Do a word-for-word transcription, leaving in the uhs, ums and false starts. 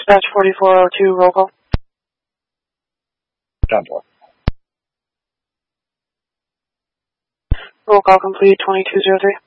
Dispatch forty-four oh two, roll call. ten four. Roll call complete, twenty-two oh three.